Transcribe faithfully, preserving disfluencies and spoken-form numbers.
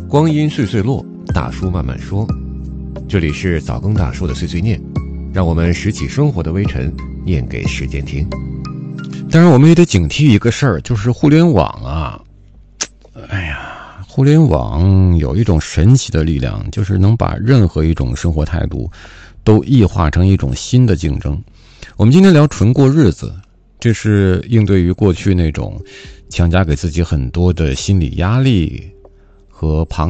光阴岁岁落，大叔慢慢说。这里是早更大叔的碎碎念，让我们拾起生活的微尘，念给时间听。当然我们也得警惕一个事儿，就是互联网啊，哎呀，互联网有一种神奇的力量，就是能把任何一种生活态度都异化成一种新的竞争。我们今天聊纯过日子，这是应对于过去那种强加给自己很多的心理压力和庞